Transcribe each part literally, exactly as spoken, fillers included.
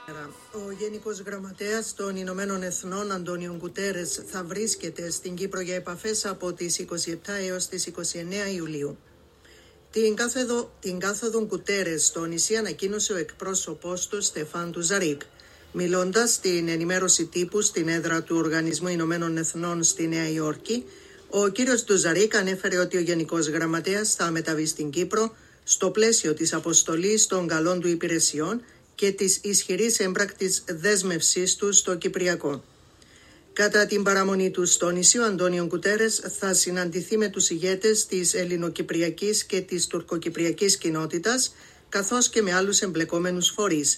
Ο Γενικός Γραμματέας των Ηνωμένων Εθνών, Αντώνιο Γκουτέρες, θα βρίσκεται στην Κύπρο για επαφές από τις είκοσι επτά έως τις είκοσι εννέα Ιουλίου. Την κάθοδο, την κάθοδο Γκουτέρες στο νησί ανακοίνωσε ο εκπρόσωπός του Στεφάν Ντουζαρίκ. Μιλώντας στην ενημέρωση τύπου στην έδρα του Οργανισμού Ηνωμένων Εθνών στη Νέα Υόρκη, ο κύριος Ντουζαρίκ ανέφερε ότι ο Γενικός Γραμματέας θα μεταβεί στην Κύπρο στο πλαίσιο της αποστολής των καλών του υπηρεσιών και της ισχυρής έμπρακτης δέσμευσής του στο Κυπριακό. Κατά την παραμονή του στο νησί, ο Αντώνιο Γκουτέρες θα συναντηθεί με τους ηγέτες της ελληνοκυπριακής και της τουρκοκυπριακής κοινότητας, καθώς και με άλλους εμπλεκόμενους φορείς.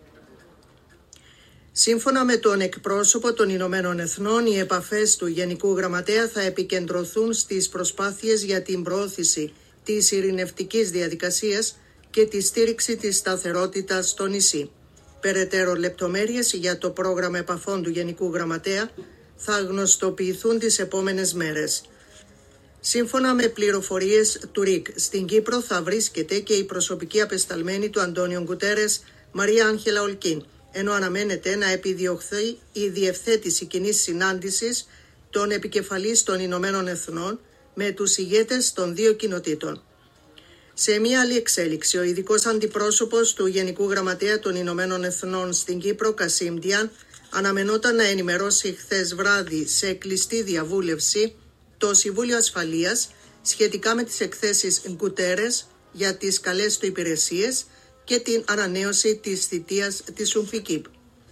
Σύμφωνα με τον εκπρόσωπο των Ηνωμένων Εθνών, οι επαφές του Γενικού Γραμματέα θα επικεντρωθούν στις προσπάθειες για την προώθηση της ειρηνευτικής διαδικασίας και τη στήριξη της σταθερότητας στο νησί. Περαιτέρω λεπτομέρειες για το πρόγραμμα επαφών του Γενικού Γραμματέα θα γνωστοποιηθούν τις επόμενες μέρες. Σύμφωνα με πληροφορίες του ΡΙΚ, στην Κύπρο θα βρίσκεται και η προσωπική απεσταλμένη του Αντώνιο Γκουτέρες, Μαρία Άγγελα Ολκίν, ενώ αναμένεται να επιδιωχθεί η διευθέτηση κοινής συνάντησης των επικεφαλής των Ηνωμένων Εθνών με τους ηγέτες των δύο κοινοτήτων. Σε μια άλλη εξέλιξη, ο ειδικός αντιπρόσωπος του Γενικού Γραμματέα των Ηνωμένων Εθνών στην Κύπρο, Κασίμ Διάν, αναμενόταν να ενημερώσει χθες βράδυ σε κλειστή διαβούλευση το Συμβούλιο Ασφαλείας σχετικά με τις εκθέσεις Γκουτέρες για τις καλές του υπηρεσίες και την ανανέωση της θητείας της Ουμφικίπ.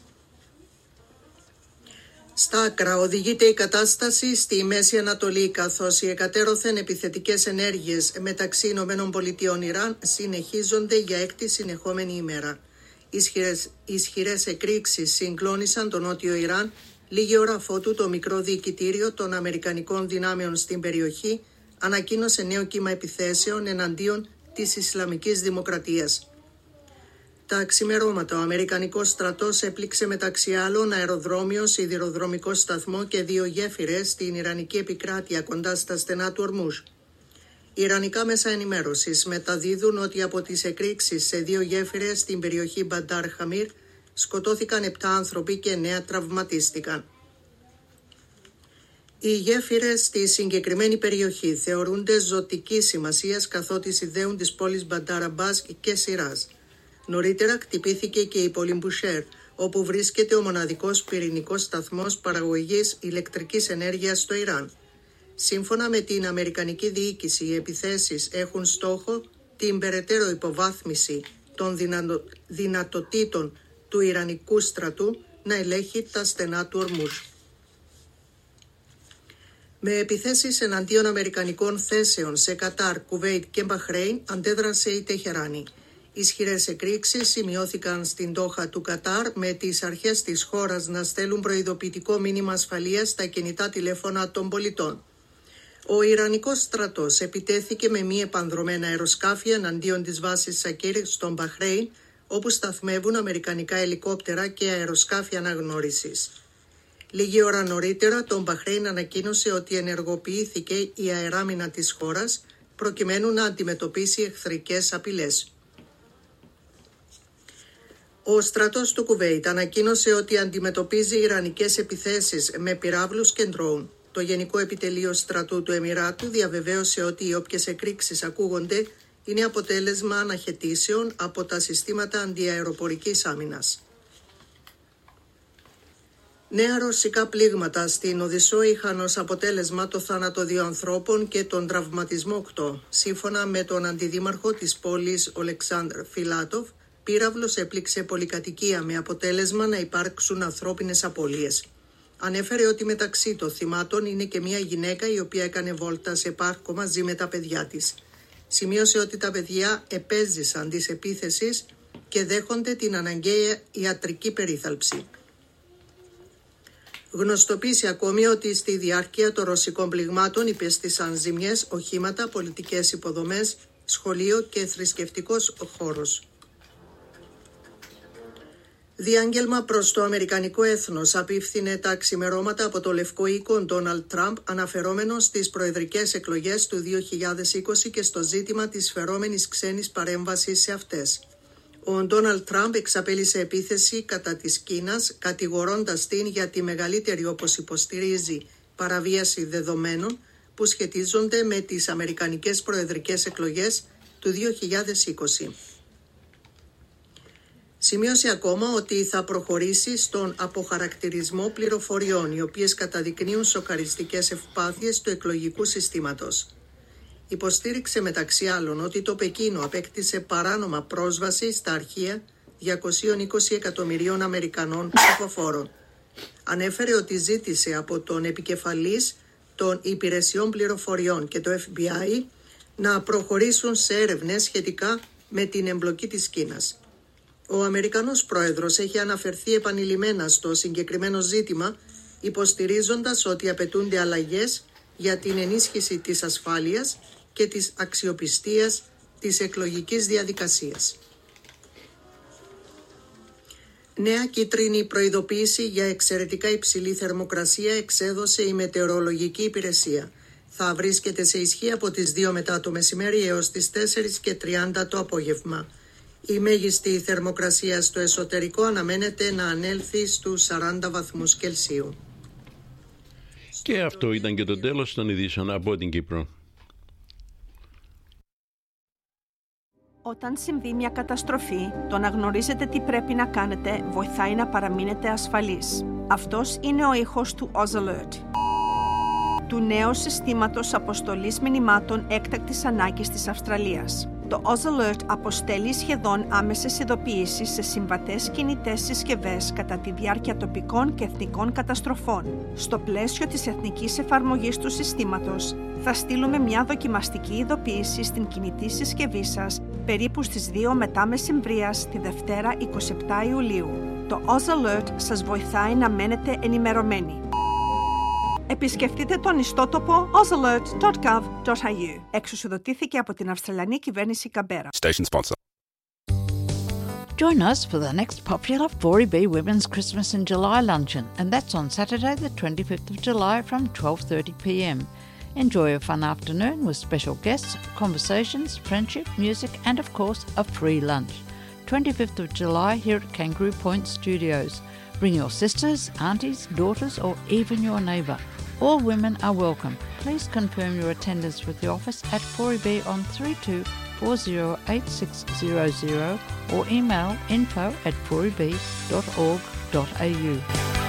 Στα άκρα οδηγείται η κατάσταση στη Μέση Ανατολή, καθώς οι εκατέρωθεν επιθετικές ενέργειες μεταξύ Ηνωμένων Πολιτειών Ιράν συνεχίζονται για έκτη συνεχόμενη ημέρα. Ισχυρές, ισχυρές εκρήξεις συγκλώνησαν το νότιο Ιράν λίγη ώρα αφότου το μικρό διοικητήριο των Αμερικανικών δυνάμεων στην περιοχή ανακοίνωσε νέο κύμα επιθέσεων εναντίον της Ισλαμικής Δημοκρατίας. Τα ξημερώματα, ο Αμερικανικός στρατός έπληξε μεταξύ άλλων αεροδρόμιο, σιδηροδρομικό σταθμό και δύο γέφυρες στην Ιρανική επικράτεια κοντά στα στενά του Ορμούζ. Οι Ιρανικά μέσα ενημέρωσης μεταδίδουν ότι από τις εκρήξεις σε δύο γέφυρες στην περιοχή Μπαντάρ Χαμίρ σκοτώθηκαν επτά άνθρωποι και εννέα τραυματίστηκαν. Οι γέφυρες στη συγκεκριμένη περιοχή θεωρούνται ζωτικής σημασίας καθότι συνδέουν τις πόλεις Μπαντάρ Αμπάς και Σιράζ. Νωρίτερα χτυπήθηκε και η πόλη Μπουσέρ, όπου βρίσκεται ο μοναδικός πυρηνικός σταθμός παραγωγής ηλεκτρικής ενέργειας στο Ιράν. Σύμφωνα με την Αμερικανική διοίκηση, οι επιθέσεις έχουν στόχο την περαιτέρω υποβάθμιση των δυνατο... δυνατοτήτων του Ιρανικού στρατού να ελέγχει τα στενά του Ορμούζ. Με επιθέσεις εναντίον αμερικανικών θέσεων σε Κατάρ, Κουβέιτ και Μπαχρέιν αντέδρασε η Τεχεράνη. Ισχυρές εκρήξεις σημειώθηκαν στην Ντόχα του Κατάρ με τις αρχές της χώρας να στέλνουν προειδοποιητικό μήνυμα ασφαλείας στα κινητά τηλέφωνα των πολιτών. Ο Ιρανικός στρατός επιτέθηκε με μη επανδρομένα αεροσκάφη εναντίον της βάσης Σακίρ στον Μπαχρέιν, όπου σταθμεύουν αμερικανικά ελικόπτερα και αεροσκάφη αναγνώρισης. Λίγη ώρα νωρίτερα, το Μπαχρέιν ανακοίνωσε ότι ενεργοποιήθηκε η αεράμινα της χώρας προκειμένου να αντιμετωπίσει εχθρικές απειλές. Ο στρατός του Κουβέιτ ανακοίνωσε ότι αντιμετωπίζει ιρανικές επιθέσεις με πυράβλους και ντρόουν. Το Γενικό Επιτελείο Στρατού του Εμιράτου διαβεβαίωσε ότι οι όποιες εκρήξεις ακούγονται είναι αποτέλεσμα αναχαιτήσεων από τα συστήματα αντιαεροπορικής άμυνας. Νέα ρωσικά πλήγματα στην Οδυσσό είχαν ως αποτέλεσμα το θάνατο δύο ανθρώπων και τον τραυματισμό οκτώ. Σύμφωνα με τον αντιδήμαρχο της πόλης Ολεξάνδρ Φιλάτοφ, πύραυλος έπληξε πολυκατοικία με αποτέλεσμα να υπάρξουν ανθρώπινες απώλειες. Ανέφερε ότι μεταξύ των θυμάτων είναι και μια γυναίκα η οποία έκανε βόλτα σε πάρκο μαζί με τα παιδιά της. Σημείωσε ότι τα παιδιά επέζησαν της επίθεσης και δέχονται την αναγκαία ιατρική περίθαλψη. Γνωστοποίησε ακόμη ότι στη διάρκεια των ρωσικών πληγμάτων υπέστησαν ζημιές οχήματα, πολιτικές υποδομές, σχολείο και θρησκευτικός χώρος. Διάγγελμα προς το αμερικανικό έθνος απίφθινε τα ξημερώματα από το Λευκό Οίκο Ντόναλντ Τραμπ, αναφερόμενο στις προεδρικές εκλογές του δύο χιλιάδες είκοσι και στο ζήτημα της φερόμενης ξένης παρέμβασης σε αυτές. Ο Ντόναλντ Τραμπ εξαπέλυσε επίθεση κατά της Κίνας, κατηγορώντας την για τη μεγαλύτερη, όπως υποστηρίζει, παραβίαση δεδομένων που σχετίζονται με τις αμερικανικές προεδρικές εκλογές του δύο χιλιάδες είκοσι. Σημείωσε ακόμα ότι θα προχωρήσει στον αποχαρακτηρισμό πληροφοριών, οι οποίες καταδεικνύουν σοκαριστικές ευπάθειες του εκλογικού συστήματος. Υποστήριξε μεταξύ άλλων ότι το Πεκίνο απέκτησε παράνομα πρόσβαση στα αρχεία διακόσιων είκοσι εκατομμυρίων Αμερικανών ψηφοφόρων. Ανέφερε ότι ζήτησε από τον επικεφαλής των υπηρεσιών πληροφοριών και το Εφ Μπι Άι να προχωρήσουν σε έρευνες σχετικά με την εμπλοκή της Κίνας. Ο Αμερικανός πρόεδρος έχει αναφερθεί επανειλημμένα στο συγκεκριμένο ζήτημα, υποστηρίζοντας ότι απαιτούνται αλλαγές για την ενίσχυση της ασφάλειας και της αξιοπιστίας της εκλογικής διαδικασίας. Νέα κίτρινη προειδοποίηση για εξαιρετικά υψηλή θερμοκρασία εξέδωσε η Μετεωρολογική Υπηρεσία. Θα βρίσκεται σε ισχύ από τις δύο μετά το μεσημέρι έως τις τέσσερις και τριάντα το απόγευμα. Η μέγιστη θερμοκρασία στο εσωτερικό αναμένεται να ανέλθει στους σαράντα βαθμούς Κελσίου. Και αυτό ήταν και το τέλος των ειδήσεων από την Κύπρο. Όταν συμβεί μια καταστροφή, το να γνωρίζετε τι πρέπει να κάνετε βοηθάει να παραμείνετε ασφαλείς. Αυτός είναι ο ήχος του Oz Alert, του νέου συστήματος αποστολής μηνυμάτων έκτακτης ανάγκης της Αυστραλίας. Το Oz Alert αποστέλει σχεδόν άμεσες ειδοποιήσεις σε συμβατές κινητές συσκευές κατά τη διάρκεια τοπικών και εθνικών καταστροφών. Στο πλαίσιο της εθνικής εφαρμογής του συστήματος, θα στείλουμε μια δοκιμαστική ειδοποίηση στην κινητή συσκευή σας περίπου στις δύο μετά μεσημβρίας τη Δευτέρα εικοστή εβδόμη Ιουλίου. Το Oz Alert σας βοηθάει να μένετε ενημερωμένοι. Επισκεφτείτε τον ιστότοπο oz alert dot gov dot a u. Εξουσιοδοτήθηκε από την Αυστραλιανή κυβέρνηση Καμπέρα. Station sponsor. Join us for the next popular four E B Women's Christmas in July luncheon, and that's on Saturday the twenty-fifth of July from twelve thirty p m. Enjoy a fun afternoon with special guests, conversations, friendship, music, and of course a free lunch. twenty-fifth of July here at Kangaroo Point Studios. Bring your sisters, aunties, daughters, or even your neighbour. All women are welcome. Please confirm your attendance with the office at four E B on three two four zero eight six zero zero or email info at four e b dot org dot a u.